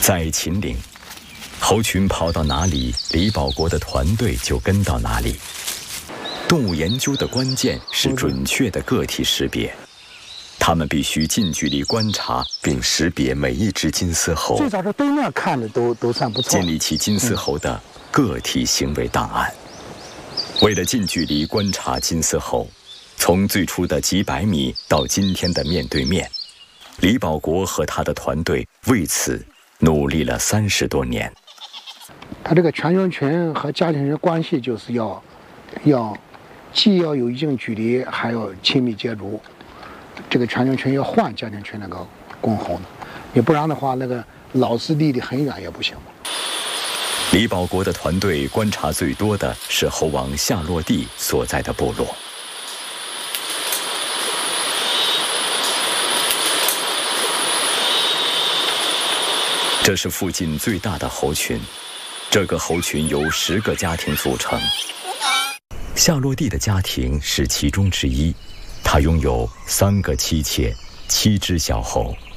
在秦岭，猴群跑到哪里，李保国的团队就跟到哪里。动物研究的关键是准确的个体识别，他们必须近距离观察并识别每一只金丝猴， 最早的对面看着都算不错， 建立起金丝猴的个体行为档案。为了近距离观察金丝猴，从最初的几百米到今天的面对面，李保国和他的团队为此努力了30多年。 他这个全球群和家庭群关系就是要既要有一定距离，还要亲密接触。这个全球群要换家庭群那个公猴的，你不然的话，那个老是离得很远也不行。 李保国的团队观察最多的是猴王夏洛蒂所在的部落。这是附近最大的猴群，这个猴群由10个家庭组成。夏洛蒂的家庭是其中之一，他拥有3个妻妾、7只小猴。